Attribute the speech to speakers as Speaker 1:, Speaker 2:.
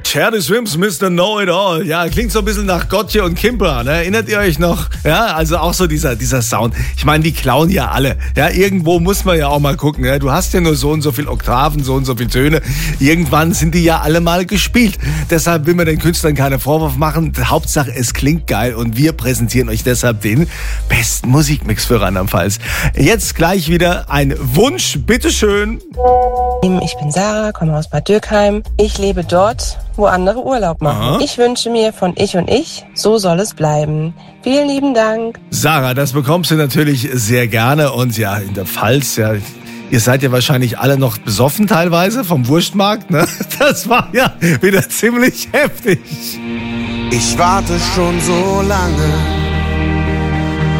Speaker 1: Charity Swims, Mr. Know-It-All. Ja, klingt so ein bisschen nach Gotye und Kimbra, ne? Erinnert ihr euch noch? Ja, also auch so dieser Sound. Ich meine, die klauen ja alle. Ja, irgendwo muss man ja auch mal gucken. Ja? Du hast ja nur so und so viel Oktaven, so und so viel Töne. Irgendwann sind die ja alle mal gespielt. Deshalb will man den Künstlern keine Vorwurf machen. Hauptsache, es klingt geil und wir präsentieren euch deshalb den besten Musikmix für Rheinland-Pfalz. Jetzt gleich wieder ein Wunsch, bitteschön.
Speaker 2: Ich bin Sarah, komme aus Bad Dürkheim. Ich lebe dort, wo andere Urlaub machen.
Speaker 1: Aha.
Speaker 2: Ich wünsche mir von Ich und Ich, so soll es bleiben. Vielen lieben Dank.
Speaker 1: Sarah, das bekommst du natürlich sehr gerne. Und ja, in der Pfalz, ja, ihr seid ja wahrscheinlich alle noch besoffen teilweise vom Wurstmarkt, ne? Das war ja wieder ziemlich heftig.
Speaker 3: Ich warte schon so lange